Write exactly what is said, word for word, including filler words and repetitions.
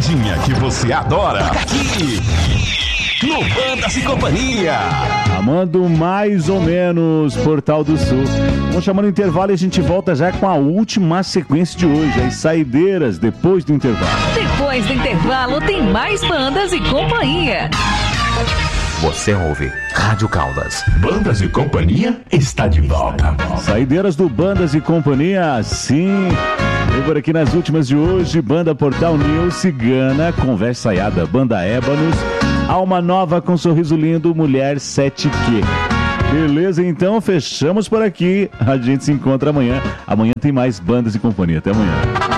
pagodinha que você adora. Aqui no Bandas e Companhia. Amando mais ou menos Portal do Sul. Vamos chamando o intervalo e a gente volta já com a última sequência de hoje. As saideiras depois do intervalo. Depois do intervalo tem mais Bandas e Companhia. Você ouve Rádio Caldas. Bandas e Companhia está de volta. Saideiras do Bandas e Companhia, sim. E por aqui nas últimas de hoje, Banda Portal News, Cigana, Conversaiada, Banda Ébanos, Alma Nova com Sorriso Lindo, Mulher sete Q. Beleza, então fechamos por aqui. A gente se encontra amanhã. Amanhã tem mais Bandas e Companhia. Até amanhã.